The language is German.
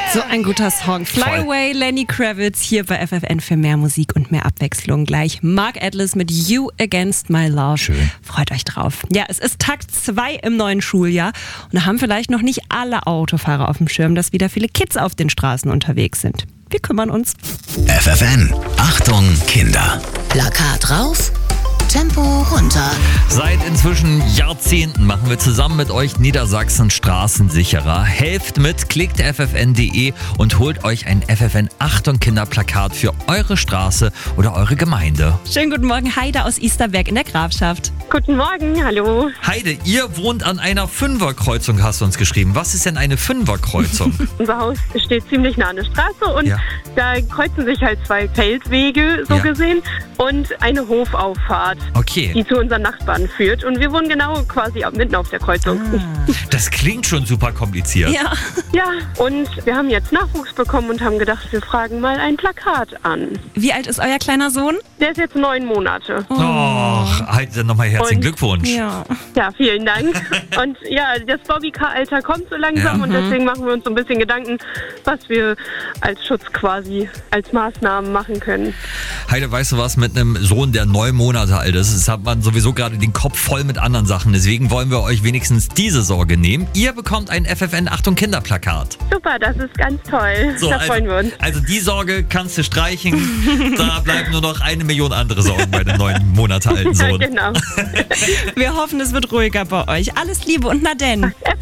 So ein guter Song. Fly Voll. Away, Lenny Kravitz hier bei FFN für mehr Musik und mehr Abwechslung. Gleich Mark Atlas mit You Against My Love. Schön. Freut euch drauf. Ja, es ist Tag 2 im neuen Schuljahr und da haben vielleicht noch nicht alle Autofahrer auf dem Schirm, dass wieder viele Kids auf den Straßen unterwegs sind. Wir kümmern uns. FFN, Achtung Kinder. Plakat rauf, Tempo runter. Seit inzwischen Jahrzehnten machen wir zusammen mit euch Niedersachsen straßensicherer. Helft mit, klickt ffn.de und holt euch ein FFN Achtung Kinder Plakat für eure Straße oder eure Gemeinde. Schönen guten Morgen, Heide aus Easterberg in der Grafschaft. Guten Morgen, hallo. Heide, ihr wohnt an einer Fünferkreuzung, hast du uns geschrieben. Was ist denn eine Fünferkreuzung? Unser Haus steht ziemlich nah an der Straße und Ja. da kreuzen sich halt zwei Feldwege, so Ja. gesehen, und eine Hofauffahrt, Okay, die zu unseren Nachbarn führt. Und wir wohnen genau quasi mitten auf der Kreuzung. das klingt schon super kompliziert. Ja, Ja, und wir haben jetzt Nachwuchs bekommen und haben gedacht, wir fragen mal ein Plakat an. wie alt ist euer kleiner Sohn? Der ist jetzt 9 Monate. Och, Heide, nochmal herzlichen Und- Glückwunsch. Ja. Ja, vielen Dank. Und ja, das Bobbycar-Alter kommt so langsam Ja. und deswegen machen wir uns so ein bisschen Gedanken, was wir als Schutz quasi als Maßnahmen machen können. Heide, weißt du was, mit einem Sohn, der 9 Monate alt ist, hat man sowieso gerade den Kopf voll mit anderen Sachen. Deswegen wollen wir euch wenigstens diese Sorge nehmen. Ihr bekommt ein FFN Achtung Kinder Plakat. Super, das ist ganz toll. Da freuen wir uns. Also die Sorge kannst du streichen. Da bleiben nur noch 1 Million andere Sorgen bei dem 9 Monate alten Ja, Sohn. genau. Wir hoffen, es wird ruhiger bei euch. Alles Liebe und na denn.